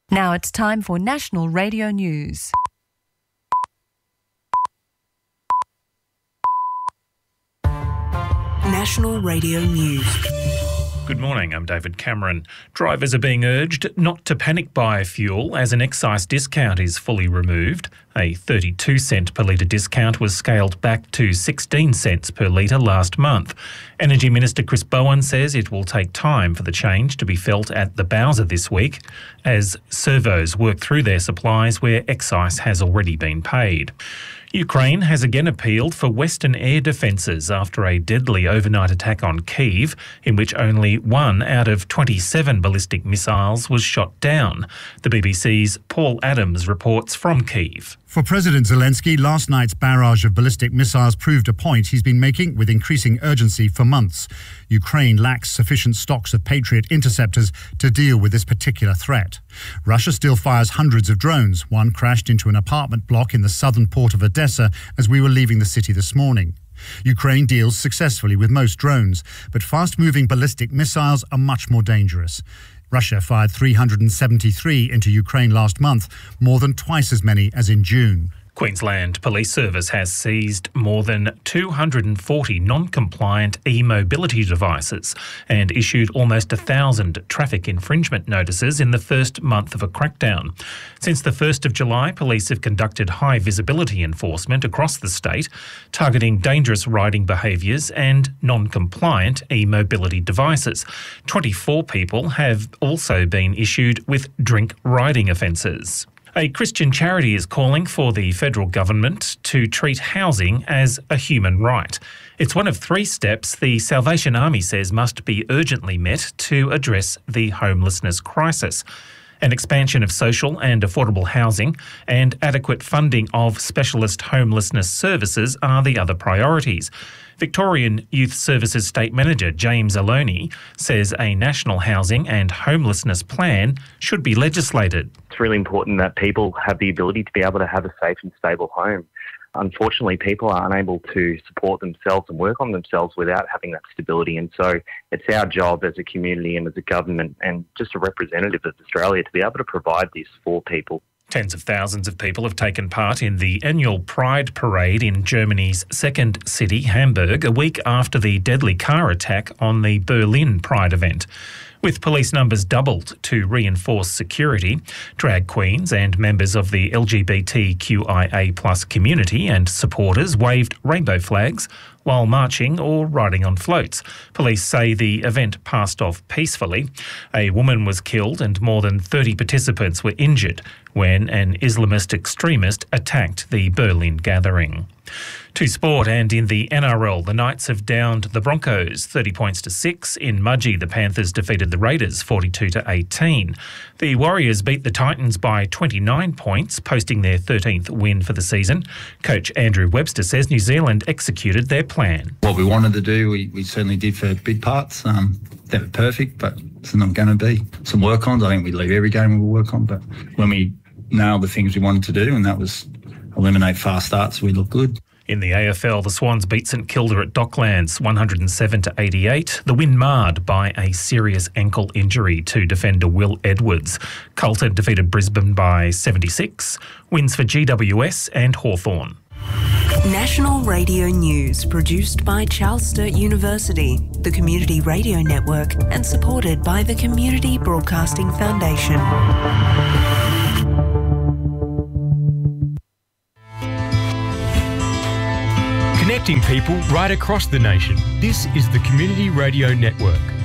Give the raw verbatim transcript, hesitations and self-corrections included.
Now it's time for National Radio News. National Radio News. Good morning, I'm David Cameron. Drivers are being urged not to panic buy fuel as an excise discount is fully removed. A thirty-two cent per litre discount was scaled back to sixteen cents per litre last month. Energy Minister Chris Bowen says it will take time for the change to be felt at the Bowser this week as servos work through their supplies where excise has already been paid. Ukraine has again appealed for Western air defences after a deadly overnight attack on Kyiv, in which only one out of twenty-seven ballistic missiles was shot down. The B B C's Paul Adams reports from Kyiv. For President Zelensky, last night's barrage of ballistic missiles proved a point he's been making with increasing urgency for months. Ukraine lacks sufficient stocks of Patriot interceptors to deal with this particular threat. Russia still fires hundreds of drones. One crashed into an apartment block in the southern port of Odessa as we were leaving the city this morning. Ukraine deals successfully with most drones, but fast-moving ballistic missiles are much more dangerous. Russia fired three hundred seventy-three into Ukraine last month, more than twice as many as in June. Queensland Police Service has seized more than two hundred forty non-compliant e-mobility devices and issued almost one thousand traffic infringement notices in the first month of a crackdown. Since the first of July, police have conducted high-visibility enforcement across the state, targeting dangerous riding behaviours and non-compliant e-mobility devices. twenty-four people have also been issued with drink riding offences. A Christian charity is calling for the federal government to treat housing as a human right. It's one of three steps the Salvation Army says must be urgently met to address the homelessness crisis. An expansion of social and affordable housing and adequate funding of specialist homelessness services are the other priorities. Victorian Youth Services State Manager James Aloni says a national housing and homelessness plan should be legislated. It's really important that people have the ability to be able to have a safe and stable home. Unfortunately, people are unable to support themselves and work on themselves without having that stability. And so it's our job as a community and as a government and just a representative of Australia to be able to provide this for people. Tens of thousands of people have taken part in the annual Pride Parade in Germany's second city, Hamburg, a week after the deadly car attack on the Berlin Pride event. With police numbers doubled to reinforce security, drag queens and members of the L G B T Q I A plus community and supporters waved rainbow flags while marching or riding on floats. Police say the event passed off peacefully. A woman was killed and more than thirty participants were injured when an Islamist extremist attacked the Berlin gathering. To sport, and in the N R L, the Knights have downed the Broncos thirty points to six. In Mudgee, the Panthers defeated the Raiders forty-two to eighteen. The Warriors beat the Titans by twenty-nine points, posting their thirteenth win for the season. Coach Andrew Webster says New Zealand executed their plan. What we wanted to do, we, we certainly did for big parts. Um, never perfect, but it's not going to be. Some work-ons, I think we leave every game we will work on, but when we nailed the things we wanted to do, and that was eliminate fast starts, we look good. In the A F L, the Swans beat St Kilda at Docklands one hundred seven to eighty-eight. The win marred by a serious ankle injury to defender Will Edwards. Carlton defeated Brisbane by seventy-six. Wins for G W S and Hawthorn. National Radio News, produced by Charles Sturt University, the Community Radio Network, and supported by the Community Broadcasting Foundation. Connecting people right across the nation. This is the Community Radio Network.